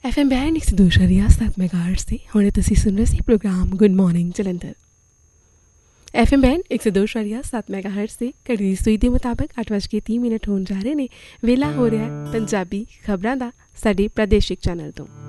FM band 102.7 ਮੈਗਾਹਰਟਜ਼ ਤੇ ਹੁਣੇ ਤੁਸੀਂ ਸੁਣ ਰਹੇ ਸੀ programme good morning Jalandhar. FM band 102.7 ਮੈਗਾਹਰਟਜ਼ ਤੇ ਘੜੀ ਦੀ ਸੂਈ ਦੇ ਮੁਤਾਬਕ 8:30 ਹੋਣ ਜਾ ਰਹੇ ਨੇ। ਵੇਲਾ ਹੋ ਰਿਹਾ ਪੰਜਾਬੀ ਖਬਰਾਂ ਦਾ ਸਾਡੇ ਪ੍ਰਾਦੇਸ਼ਿਕ ਚੈਨਲ ਤੋਂ।